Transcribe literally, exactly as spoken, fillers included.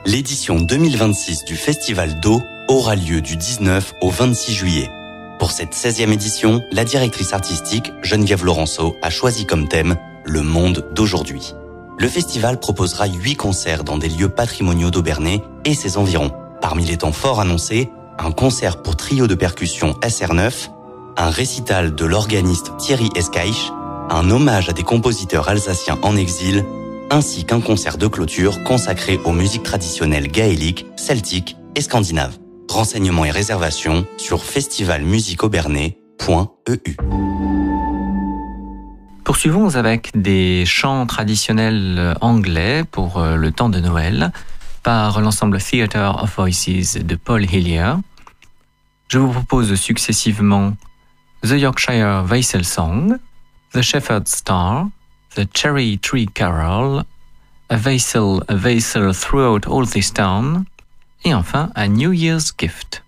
L'édition deux mille vingt-six du Festival d'eau aura lieu du dix-neuf au vingt-six juillet. Pour cette seizième édition, la directrice artistique Geneviève Laurenceau a choisi comme thème le monde d'aujourd'hui. Le festival proposera huit concerts dans des lieux patrimoniaux d'Aubernais et ses environs. Parmi les temps forts annoncés, un concert pour trio de percussion S R neuf, un récital de l'organiste Thierry Escaich, un hommage à des compositeurs alsaciens en exil, ainsi qu'un concert de clôture consacré aux musiques traditionnelles gaéliques, celtiques et scandinaves. Renseignements et réservations sur festival musique aubernais point e u. Poursuivons avec des chants traditionnels anglais pour le temps de Noël par l'ensemble Theatre of Voices de Paul Hillier. Je vous propose successivement The Yorkshire Vassal Song, The Shepherd's Star, The Cherry Tree Carol, A Vassal, a Vassal Throughout All This Town, et enfin A New Year's Gift.